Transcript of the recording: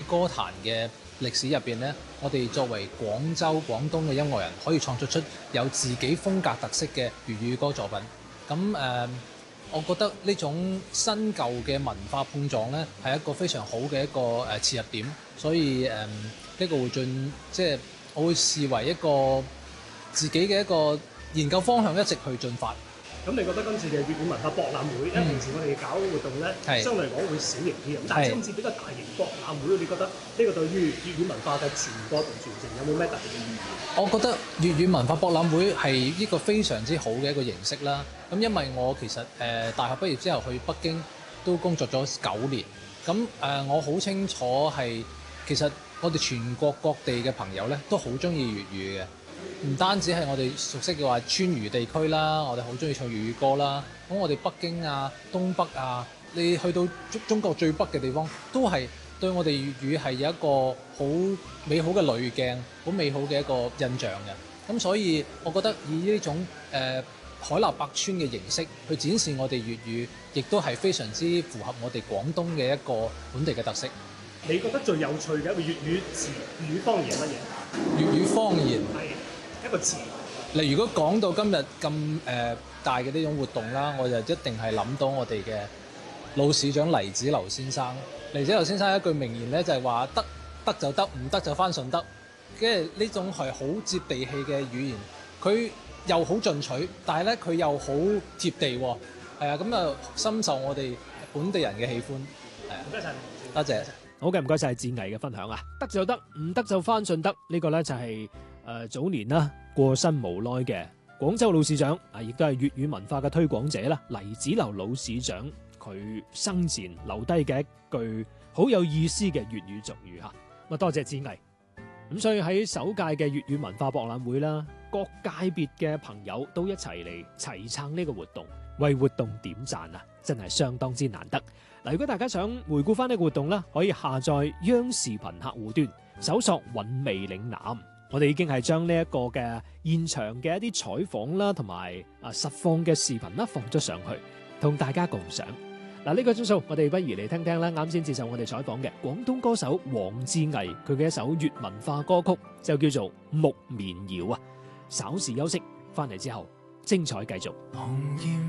歌壇嘅歷史入邊呢，我哋作為廣州、廣東嘅音樂人，可以創作出有自己風格特色嘅粵語歌作品。咁我覺得呢種新舊嘅文化碰撞呢，係一個非常好嘅一個切入點。所以呢個會即係我會視為一個自己嘅一個研究方向，一直去進發。 咁你覺得今次嘅粵語文化博覽會，因為平時我哋搞活動咧，相對嚟講會小型啲，咁但係今次比較大型博覽會，你覺得呢個對於粵語文化嘅傳播同傳承有冇咩特別嘅意義？ 我覺得粵語文化博覽會係一個非常之好嘅一個形式啦。咁因為我其實大學畢業之後去北京都工作咗9年，咁我好清楚係其實我哋全國各地嘅朋友咧都好中意粵語嘅。唔單止係我哋熟悉嘅話川渝地區啦，我哋好中意唱粵語歌啦。咁我哋北京啊、東北啊，你去到中國最北嘅地方，都係對我哋粵語係有一個好美好嘅濾鏡，好美好嘅一個印象嘅。咁所以我覺得以呢種海納百川嘅形式去展示我哋粵語，亦都係非常之符合我哋廣東嘅一個本地嘅特色。 你覺得最有趣嘅一個粵語詞、粵語方言係乜嘢？ 粵語方言係一個詞。 如果講到今日咁大嘅呢種活動啦，我就一定係諗到我哋嘅老市長黎子劉先生。黎子劉先生一句名言咧，就係話得就得，唔得就翻順德。跟住呢種係好接地氣嘅語言，佢又好進取，但係咧佢又好貼地喎。係啊，咁啊深受我哋本地人嘅喜歡。係啊， 唔該晒， 多謝。 好嘅，唔該晒志毅嘅分享啊！得就得，唔得就翻順德。呢個咧就係早年啦過身無奈嘅廣州老市長啊，亦都係粵語文化嘅推廣者啦。黎子劉老市長佢生前留低嘅一句好有意思嘅粵語俗語嚇。咁多謝志毅。咁所以喺首屆嘅粵語文化博覽會啦，各界別嘅朋友都一齊嚟齊撐呢個活動，為活動點讚啊！真係相當之難得。嗱，如果大家想回顧翻呢個活動啦，可以下載央視頻客戶端，搜索韻味嶺南。我哋已經係將呢一個嘅現場嘅一啲採訪啦，同埋實況嘅視頻啦放咗上去，同大家共賞。嗱，呢個鐘數我哋不如嚟聽聽啦，啱先接受我哋採訪嘅廣東歌手黃志毅，佢嘅一首粵文化歌曲就叫做《木棉謠》啊。稍事休息，翻嚟之後精彩繼續。